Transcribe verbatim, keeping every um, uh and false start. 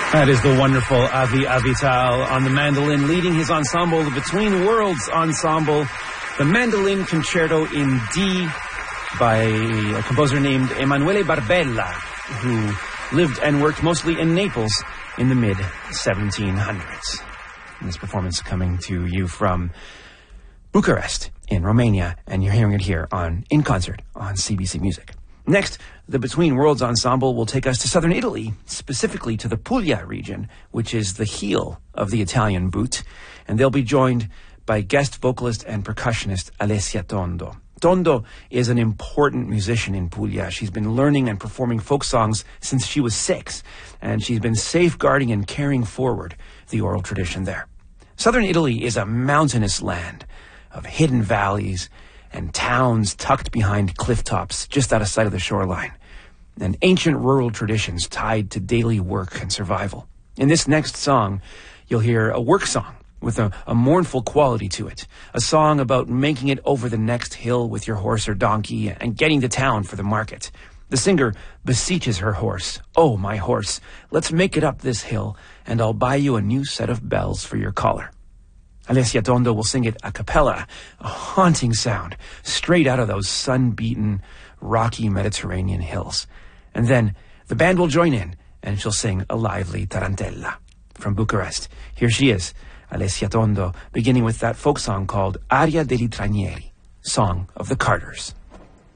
That is the wonderful Avi Avital on the mandolin, leading his ensemble, the Between Worlds Ensemble, the Mandolin Concerto in D by a composer named Emanuele Barbella, who lived and worked mostly in Naples in the mid seventeen hundreds. And this performance coming to you from Bucharest in Romania, and you're hearing it here on In Concert on C B C Music. Next, the Between Worlds Ensemble will take us to southern Italy, specifically to the Puglia region, which is the heel of the Italian boot, and they'll be joined by guest vocalist and percussionist Alessia Tondo. Tondo is an important musician in Puglia. She's been learning and performing folk songs since she was six, and she's been safeguarding and carrying forward the oral tradition there. Southern Italy is a mountainous land of hidden valleys and towns tucked behind cliff tops just out of sight of the shoreline, and ancient rural traditions tied to daily work and survival. In this next song, you'll hear a work song with a, a mournful quality to it, a song about making it over the next hill with your horse or donkey and getting to town for the market. The singer beseeches her horse, "Oh, my horse, let's make it up this hill, and I'll buy you a new set of bells for your collar." Alessia Tondo will sing it a cappella, a haunting sound, straight out of those sun-beaten, rocky Mediterranean hills. And then the band will join in, and she'll sing a lively tarantella. From Bucharest, here she is, Alessia Tondo, beginning with that folk song called Aria degli Stranieri, Song of the Carters.